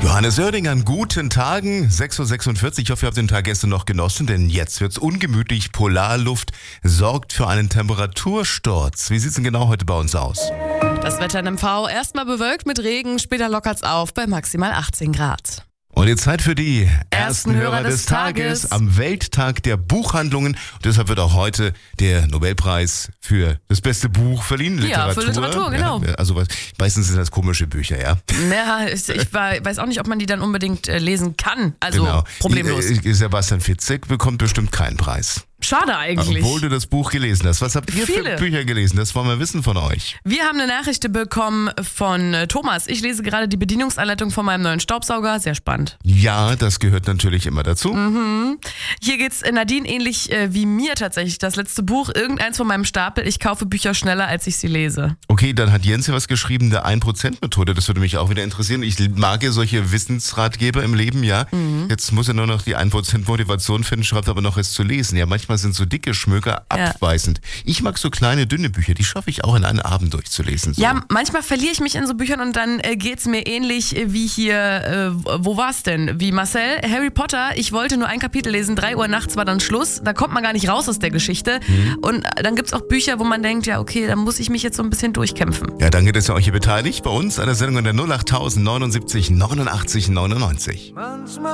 Johannes Oerding an guten Tagen, 6.46 Uhr. Ich hoffe, ihr habt den Tag gestern noch genossen, denn jetzt wird's ungemütlich. Polarluft sorgt für einen Temperatursturz. Wie sieht's denn genau heute bei uns aus? Das Wetter in MV erstmal bewölkt mit Regen, später lockert's auf bei maximal 18 Grad. Und jetzt Zeit für die Ersten Hörer des Tages am Welttag der Buchhandlungen. Und deshalb wird auch heute der Nobelpreis für das beste Buch verliehen. Ja, für Literatur, genau. Ja, also meistens sind das komische Bücher, ja. Ja, ich weiß auch nicht, ob man die dann unbedingt lesen kann. Also Genau. problemlos. Sebastian Fitzek bekommt bestimmt keinen Preis. Schade eigentlich. Obwohl du das Buch gelesen hast. Was habt ihr Viele für Bücher gelesen? Das wollen wir wissen von euch. Wir haben eine Nachricht bekommen von Thomas. Ich lese gerade die Bedienungsanleitung von meinem neuen Staubsauger. Sehr spannend. Ja, das gehört natürlich immer dazu. Hier geht's Nadine ähnlich wie mir tatsächlich. Das letzte Buch, irgendeins von meinem Stapel. Ich kaufe Bücher schneller, als ich sie lese. Okay, dann hat Jens ja was geschrieben, der 1%-Methode. Das würde mich auch wieder interessieren. Ich mag ja solche Wissensratgeber im Leben, ja. Jetzt muss er nur noch die 1% Motivation finden, schreibt aber noch es zu lesen. Ja, manchmal sind so dicke Schmöker abweisend. Ich mag so kleine, dünne Bücher, die schaffe ich auch in einem Abend durchzulesen. So. Ja, manchmal verliere ich mich in so Büchern und dann geht's mir ähnlich wie hier, wo war's denn? Wie Marcel, Harry Potter, ich wollte nur ein Kapitel lesen, 3 Uhr nachts war dann Schluss, da kommt man gar nicht raus aus der Geschichte. Und dann gibt's auch Bücher, wo man denkt, ja okay, da muss ich mich jetzt so ein bisschen durchkämpfen. Ja, danke, dass ihr euch hier beteiligt bei uns an der Sendung an der 08000 79 89 99.